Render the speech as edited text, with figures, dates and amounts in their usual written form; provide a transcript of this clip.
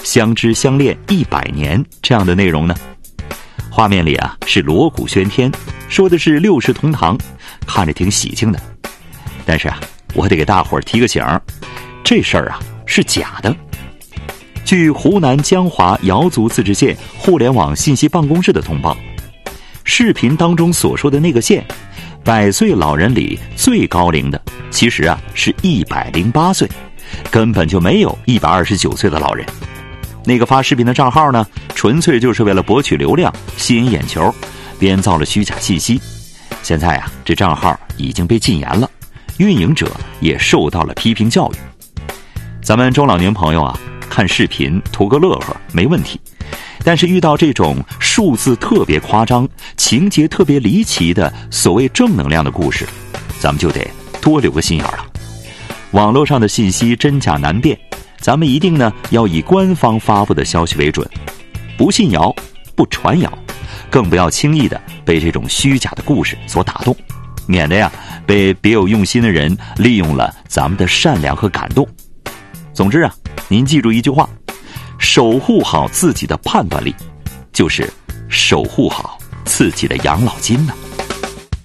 相知相恋100年这样的内容呢？画面里啊是锣鼓喧天，说的是六世同堂，看着挺喜庆的。但是啊，我得给大伙儿提个醒，这事儿啊是假的。据湖南江华瑶族自治县互联网信息办公室的通报，视频当中所说的那个县100岁老人里最高龄的，其实啊是108岁，根本就没有129岁的老人。那个发视频的账号呢，纯粹就是为了博取流量，吸引眼球，编造了虚假信息。现在啊，这账号已经被禁言了，运营者也受到了批评教育。咱们中老年朋友啊，看视频图个乐呵没问题，但是遇到这种数字特别夸张、情节特别离奇的所谓正能量的故事，咱们就得多留个心眼了。网络上的信息真假难辨，咱们一定呢要以官方发布的消息为准，不信谣，不传谣，更不要轻易的被这种虚假的故事所打动，免得呀被别有用心的人利用了咱们的善良和感动。总之啊，您记住一句话，守护好自己的判断力，就是守护好自己的养老金呢。